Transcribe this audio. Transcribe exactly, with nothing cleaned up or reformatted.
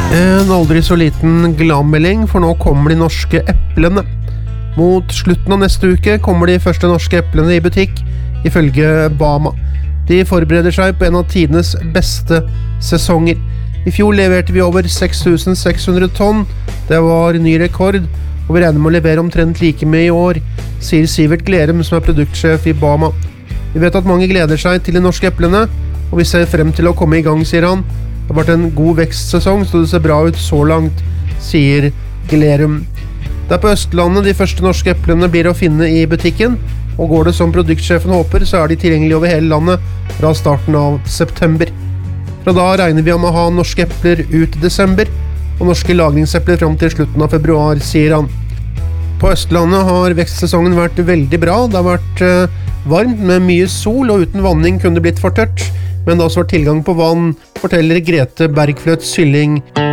En aldri så liten gladmelding, for nå kommer de norske eplene. Mot slutten av neste uke kommer de første norske eplene i butikk, ifølge Bama. De forbereder seg på en av tidenes beste sesonger. I fjor leverte vi over seks tusen seks hundre tonn. Det var ny rekord, og vi regner med å levere omtrent like mye i år, sier Sivert Glerum, som er produktsjef i Bama. Vi vet at mange gleder seg til de norske eplene, og vi ser frem til å komme i gang, sier han. Det har vært en god vekstsesong, så det ser bra ut så langt, sier Glerum. Det er på Østlandet de første norske eplene blir å finne i butikken, og går det som produktsjefen håper, så er de tilgjengelige over hele landet fra starten av september. Fra da regner vi om å ha norske epler ut i desember, og norske lagringsepler frem til slutten av februar, sier han. På Østlandet har vekstsesongen vært veldig bra. Det har vært eh, varmt med mye sol, og uten vanning kunne det blitt for tørt, men det har også vært tilgang på vann, forteller Grete Bergfløt Sylling.